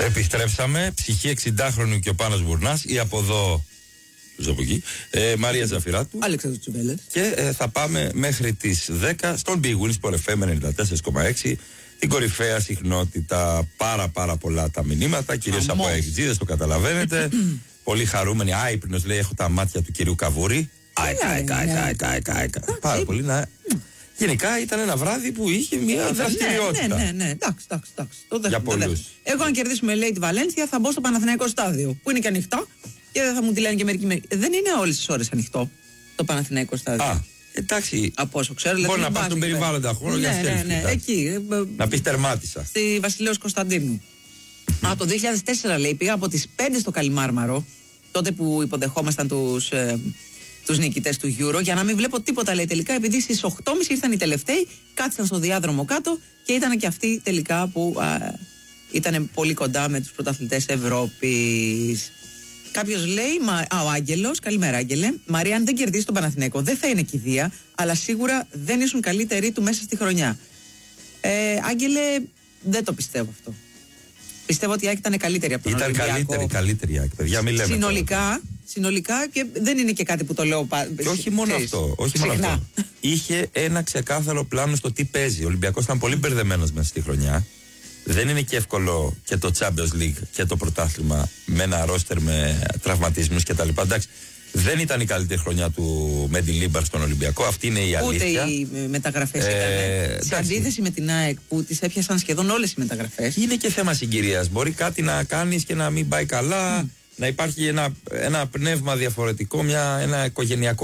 Επιστρέψαμε. Ψυχή 60χρονου και ο Πάνος Μπουρνάς. Ή από εδώ. Από εκεί. Μαρία Ζαφυράτου. Αλέξανδρος Τσουβέλλας. Και θα πάμε μέχρι τις 10 στον Big Wins Sport FM 94,6. Την κορυφαία συχνότητα. Πάρα πολλά τα μηνύματα. Κυρίως από εξτζίδες, το καταλαβαίνετε. Πολύ χαρούμενοι. Άϊπνος, λέει, έχω τα μάτια του κυρίου Καβούρη. Πάρα πολύ. Γενικά ήταν ένα βράδυ που είχε μια δραστηριότητα. Ναι. Εντάξει. Για πολλούς. Εγώ, αν κερδίσουμε, λέει, τη Βαλένθια, θα μπω στο Παναθηναϊκό στάδιο. Που είναι και ανοιχτό. Και δεν θα μου τη λένε και μερικοί. Δεν είναι όλες τις ώρες ανοιχτό το Παναθηναϊκό στάδιο. Εντάξει. Από όσο ξέρω. Μπορεί να πας στον περιβάλλοντα χώρο για selfie. Ναι, εκεί. Να πεις τερμάτισα. Στη Βασιλέως Κωνσταντίνου. Από το 2004, λέει, πήγα από τις 5 στο Καλιμάρμαρο, τότε που υποδεχόμασταν τους νικητές του Euro, για να μην βλέπω τίποτα, λέει, τελικά, επειδή στις 8.30 ήρθαν οι τελευταίοι, κάτσαν στο διάδρομο κάτω και ήταν και αυτοί τελικά που ήταν πολύ κοντά με τους πρωταθλητές Ευρώπης. Κάποιος λέει, ο Άγγελος, καλημέρα Άγγελε, Μαρία, αν δεν κερδίσει τον Παναθηναϊκό δεν θα είναι κηδεία, αλλά σίγουρα δεν ήσουν καλύτεροι του μέσα στη χρονιά. Άγγελε, δεν το πιστεύω αυτό. Πιστεύω ότι η Άκη ήταν καλύτερη από τον Ολυμπιακό. Ήταν καλύτερη η Άκη, παιδιά, μην λέμε. Συνολικά, και δεν είναι και κάτι που το λέω και όχι μόνο αυτό. Είχε ένα ξεκάθαρο πλάνο στο τι παίζει. Ο Ολυμπιακός ήταν πολύ μπερδεμένος μέσα στη χρονιά. Δεν είναι και εύκολο και το Champions League και το πρωτάθλημα με ένα ρόστερ με τραυματισμούς κτλ. Εντάξει, δεν ήταν η καλύτερη χρονιά του Μέντι Λίμπαρ στον Ολυμπιακό. Αυτή είναι η αλήθεια. Ούτε οι μεταγραφές ήταν. Σε αντίθεση με την ΑΕΚ που τις έπιασαν σχεδόν όλες οι μεταγραφές. Είναι και θέμα συγκυρίας. Μπορεί κάτι να κάνεις και να μην πάει καλά. Να υπάρχει ένα πνεύμα διαφορετικό, ένα οικογενειακό